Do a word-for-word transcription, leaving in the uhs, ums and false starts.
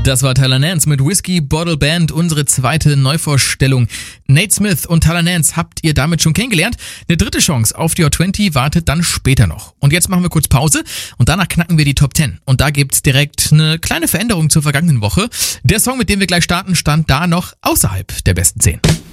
Das war Tyler Nance mit Whiskey Bottle Band, unsere zweite Neuvorstellung. Nate Smith und Tyler Nance habt ihr damit schon kennengelernt. Eine dritte Chance auf die Hot zwanzig wartet dann später noch. Und jetzt machen wir kurz Pause und danach knacken wir die Top zehn. Und da gibt's direkt eine kleine Veränderung zur vergangenen Woche. Der Song, mit dem wir gleich starten, stand da noch außerhalb der besten zehn.